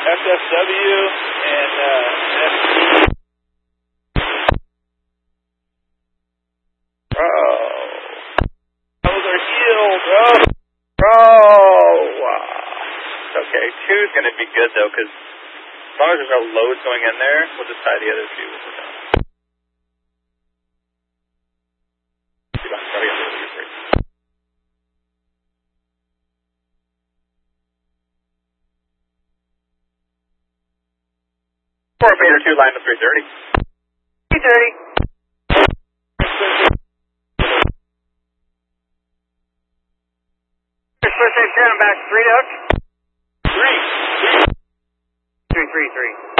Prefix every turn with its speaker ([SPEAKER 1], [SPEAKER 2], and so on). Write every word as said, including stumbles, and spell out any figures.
[SPEAKER 1] F S W and uh, F D. Bro. Those are healed, bro. Bro. Okay, two's going to be good, though, because as long as there's no loads going in there, we'll just tie the other two. Four meter two, line to three thirty. three thirty. First aid, back, three ducks. Three. Three, three, three.